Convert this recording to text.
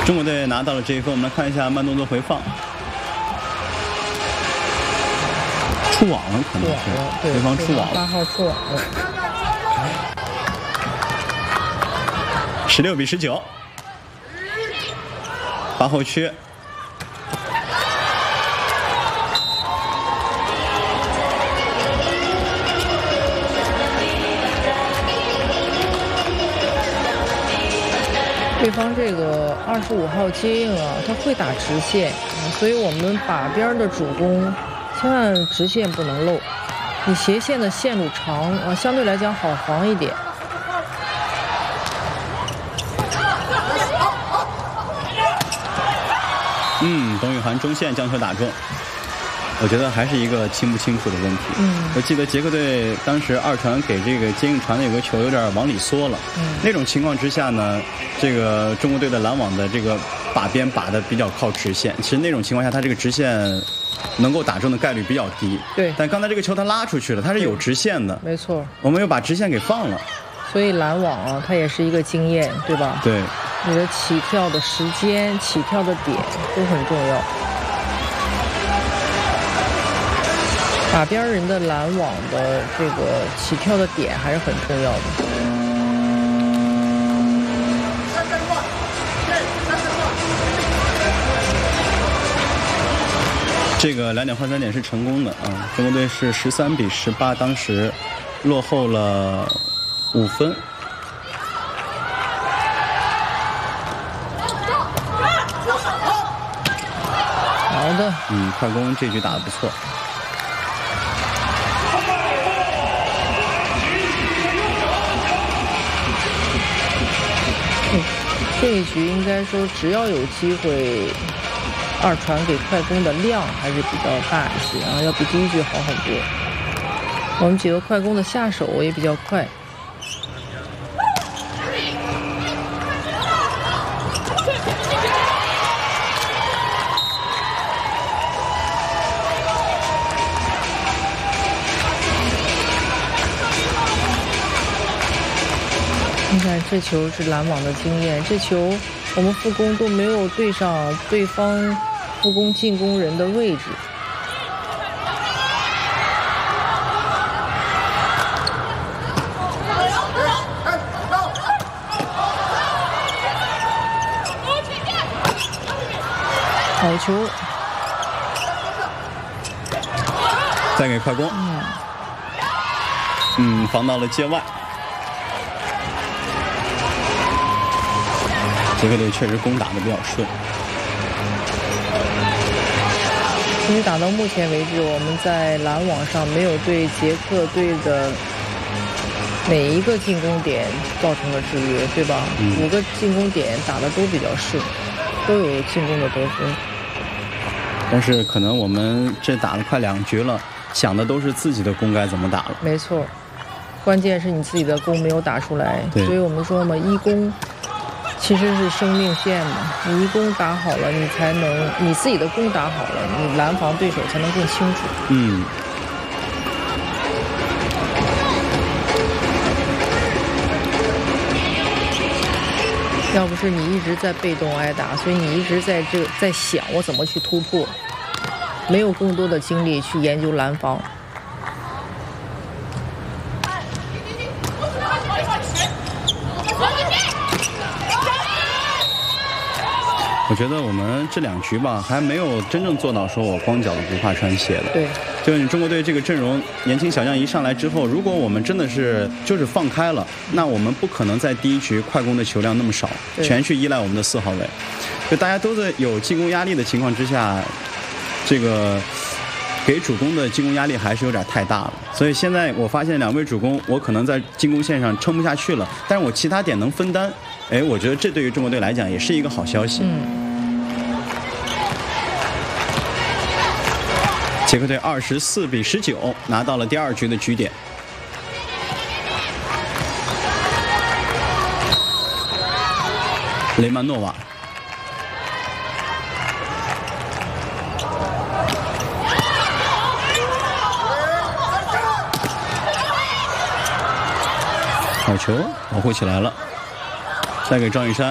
中国队拿到了这一分，我们来看一下慢动作回放。出网了，可能是对方出网了。 8号出网了。 16比19，八后缺。 对方这个25号接应啊，他会打直线，所以我们把边的主攻千万直线不能漏，你斜线的线路长，相对来讲好防一点。 董宇涵中线将球打中，我觉得还是一个清不清楚的问题。我记得捷克队当时二传给这个接应传的有个球有点往里缩了，那种情况之下呢，这个中国队的拦网的这个把边把的比较靠直线，其实那种情况下他这个直线能够打中的概率比较低。 对， 但刚才这个球他拉出去了，他是有直线的， 没错， 我们又把直线给放了， 所以拦网啊，它也是一个经验，对吧？ 对， 你的起跳的时间、起跳的点都很重要。把边人的拦网的这个起跳的点还是很重要的。 这个2点换3点是成功的啊！中国队是13比18，当时落后了5分。 好的， 快攻这局打得不错。 这一局应该说，只要有机会，二传给快攻的量还是比较大一些啊，要比第一局好很多。我们几个快攻的下手也比较快。你看这球是拦网的经验，这球我们副攻都没有对上对方副攻进攻人的位置。好球！ 再给快攻，防到了界外。捷克队确实攻打得比较顺。 其实打到目前为止，我们在拦网上没有对捷克队的每一个进攻点造成了制约，对吧？5个进攻点打得都比较顺，都有进攻的得分。 但是可能我们这打了快2局了，想的都是自己的攻该怎么打了。 没错，关键是你自己的攻没有打出来，所以我们说嘛，一攻其实是生命线嘛，你一攻打好了，你才能你自己的攻打好了，你拦防对手才能更清楚。要不是你一直在被动挨打，所以你一直在想我怎么去突破，没有更多的精力去研究拦防。 我觉得我们这2局吧，还没有真正做到说我光脚的不怕穿鞋的。 对， 就是你中国队这个阵容，年轻小将一上来之后，如果我们真的是就是放开了，那我们不可能在第一局快攻的球量那么少，全去依赖我们的4号位。就大家都在有进攻压力的情况之下，这个给主攻的进攻压力还是有点太大了。所以现在我发现2位主攻，我可能在进攻线上撑不下去了，但是我其他点能分担。我觉得这对于中国队来讲也是一个好消息。捷克队24比19拿到了第2局的局点。雷曼诺瓦，好球，保护起来了，再给张雨山。